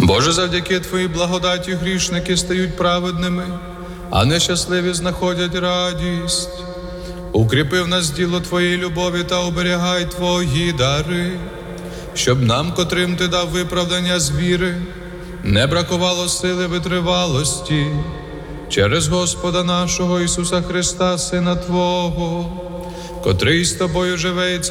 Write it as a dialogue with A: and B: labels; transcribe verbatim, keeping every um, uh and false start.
A: Боже, завдяки Твоїй благодаті грішники стають праведними, а нещасливі знаходять радість. Укріпи в нас діло Твоєї любові та оберігай Твої дари, щоб нам, котрим Ти дав виправдання з віри, не бракувало сили витривалості через Господа нашого Ісуса Христа, Сина Твого, котрий з Тобою живе і